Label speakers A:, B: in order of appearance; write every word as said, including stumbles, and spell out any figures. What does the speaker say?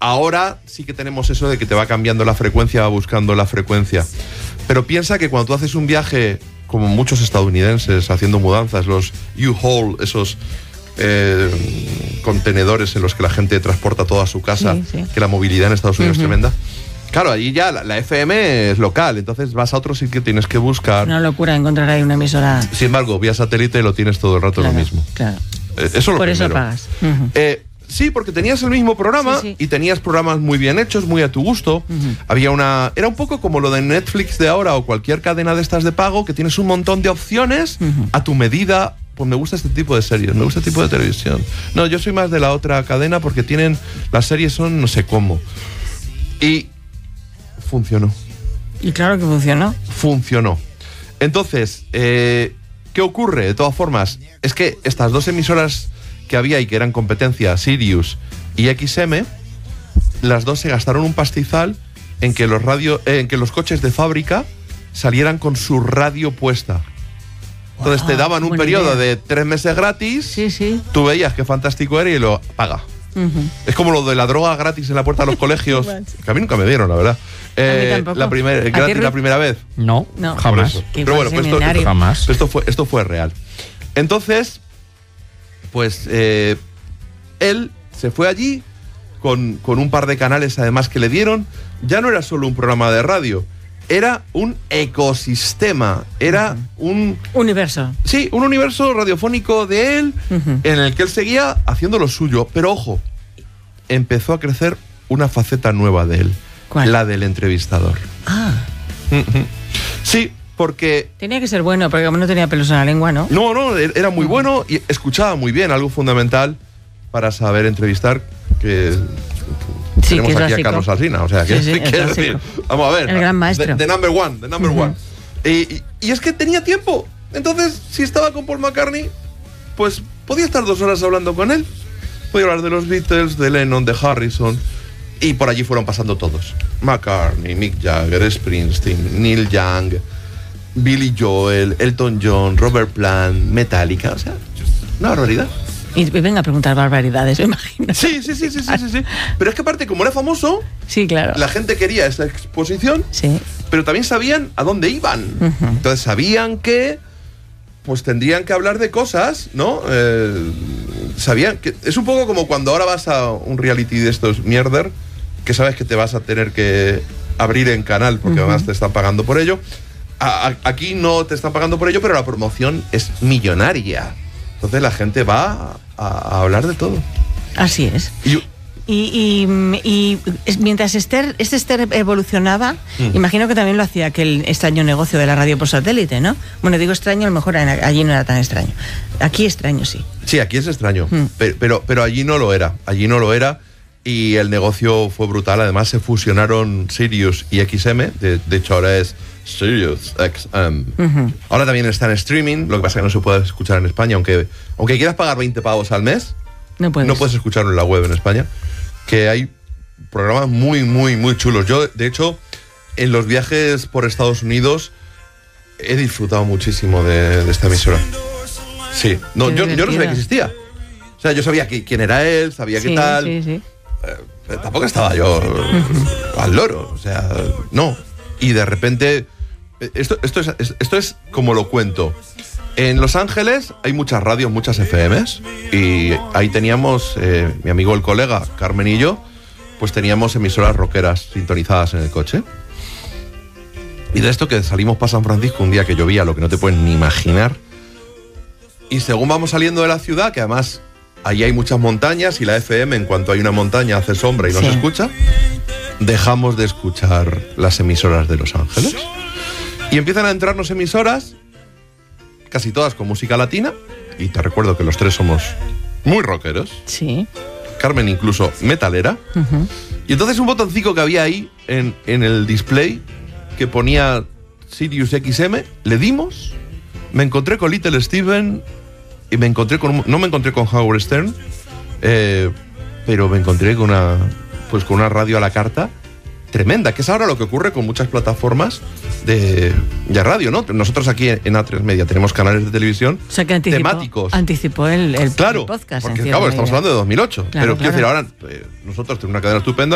A: ahora sí que tenemos eso de que te va cambiando la frecuencia, va buscando la frecuencia. Pero piensa que cuando tú haces un viaje, como muchos estadounidenses haciendo mudanzas, los U-Haul, esos eh, contenedores en los que la gente transporta toda su casa, sí, sí. que la movilidad en Estados Unidos uh-huh. es tremenda. Claro, allí ya la, la F M es local, entonces vas a otro sitio, tienes que buscar.
B: Una locura encontrar ahí una emisora.
A: Sin embargo, vía satélite lo tienes todo el rato
B: claro,
A: lo mismo.
B: Claro.
A: Eh, eso es lo
B: Por
A: primero.
B: eso pagas. Uh-huh.
A: Eh, sí, porque tenías el mismo programa sí, sí. y tenías programas muy bien hechos, muy a tu gusto. Uh-huh. Había una. Era un poco como lo de Netflix de ahora o cualquier cadena de estas de pago, que tienes un montón de opciones uh-huh. a tu medida. Pues me gusta este tipo de series, me gusta este tipo de televisión. No, yo soy más de la otra cadena porque tienen. Las series son no sé cómo. Y. Funcionó.
B: Y claro que funcionó.
A: Funcionó. Entonces, eh, ¿qué ocurre? De todas formas, es que estas dos emisoras que había y que eran competencia, Sirius y X M, las dos se gastaron un pastizal en que los radio, eh, en que los coches de fábrica salieran con su radio puesta. Entonces wow, te daban un periodo idea. de tres meses gratis.
B: Sí, sí.
A: Tú veías qué fantástico era y lo paga. Uh-huh. Es como lo de la droga gratis en la puerta de los colegios, que a mí nunca me dieron, la verdad. Eh, la, primer, gratis, la primera vez.
C: No,
B: no.
C: jamás.
A: Pero bueno, pues esto, esto, jamás. Esto fue, esto fue real. Entonces, pues eh, él se fue allí con, con un par de canales además que le dieron. Ya no era solo un programa de radio, era un ecosistema, era uh-huh. un...
B: universo.
A: Sí, un universo radiofónico de él, uh-huh. en el que él seguía haciendo lo suyo. Pero ojo, empezó a crecer una faceta nueva de él.
B: ¿Cuál?
A: La del entrevistador.
B: Ah.
A: Uh-huh. Sí, porque...
B: Tenía que ser bueno, porque como no tenía pelos en la lengua, ¿no?
A: No, no, era muy uh-huh. bueno y escuchaba muy bien, algo fundamental para saber entrevistar, que...
B: Sí,
A: tenemos
B: que
A: aquí
B: básico.
A: a Carlos Alsina, o sea, que,
B: sí, sí,
A: que es decir, vamos a ver,
B: el gran maestro,
A: the, the number one, the number uh-huh. one. Y, y, y es que tenía tiempo, entonces si estaba con Paul McCartney, pues podía estar dos horas hablando con él, podía hablar de los Beatles, de Lennon, de Harrison, y por allí fueron pasando todos: McCartney, Mick Jagger, Springsteen, Neil Young, Billy Joel, Elton John, Robert Plant, Metallica, o sea, una barbaridad.
B: Y venga a preguntar barbaridades, me imagino.
A: Sí, sí, sí, sí, sí, sí, sí. Pero es que aparte, como era famoso,
B: sí, claro.
A: la gente quería esa exposición,
B: sí.
A: pero también sabían a dónde iban. Uh-huh. Entonces sabían que pues tendrían que hablar de cosas, ¿no? Eh, sabían que es un poco como cuando ahora vas a un reality de estos mierder, que sabes que te vas a tener que abrir en canal porque uh-huh. además te están pagando por ello. A, a, aquí no te están pagando por ello, pero la promoción es millonaria. Entonces la gente va a, a hablar de todo.
B: Así es. Y, y, y, y mientras Esther, este Esther evolucionaba, mm. imagino que también lo hacía aquel extraño negocio de la radio por satélite, ¿no? Bueno, digo extraño, a lo mejor allí no era tan extraño. Aquí extraño, sí.
A: Sí, aquí es extraño, mm. pero, pero, pero allí no lo era. Allí no lo era y el negocio fue brutal. Además se fusionaron Sirius y X M. De, de hecho ahora es Sirius X M. Uh-huh. Ahora también está en streaming, lo que pasa es que no se puede escuchar en España, aunque, aunque quieras pagar veinte pavos al mes,
B: no puedes.
A: no puedes escucharlo en la web en España, que hay programas muy, muy, muy chulos. Yo, de hecho, en los viajes por Estados Unidos he disfrutado muchísimo de, de esta emisora. Sí, no, yo, yo no sabía que existía. O sea, yo sabía que, quién era él, sabía
B: sí,
A: qué tal.
B: Sí, sí.
A: Eh, tampoco estaba yo uh-huh. al loro, o sea, no. Y de repente... Esto, esto, es, esto es como lo cuento. En Los Ángeles hay muchas radios, muchas F Ms, y ahí teníamos, eh, mi amigo el colega Carmen y yo, pues teníamos emisoras rockeras sintonizadas en el coche. Y de esto que salimos para San Francisco un día que llovía, lo que no te puedes ni imaginar. Y según vamos saliendo de la ciudad, que además ahí hay muchas montañas y la F M, en cuanto hay una montaña, hace sombra y no sí. se escucha, dejamos de escuchar las emisoras de Los Ángeles. Y empiezan a entrarnos emisoras, casi todas con música latina, y te recuerdo que los tres somos muy rockeros.
B: Sí.
A: Carmen incluso metalera. Uh-huh. Y entonces un botoncito que había ahí en, en el display que ponía Sirius X M, le dimos, me encontré con Little Steven y me encontré con, no me encontré con Howard Stern, eh, pero me encontré con una, pues con una radio a la carta tremenda, que es ahora lo que ocurre con muchas plataformas de, de radio, ¿no? Nosotros aquí en A tres Media tenemos canales de televisión
B: o sea que anticipó,
A: temáticos.
B: Anticipó el, el,
A: claro,
B: el podcast.
A: Porque, claro, estamos hablando de dos mil ocho.
B: Claro,
A: pero quiero
B: claro.
A: decir, ahora eh, nosotros tenemos una cadena estupenda.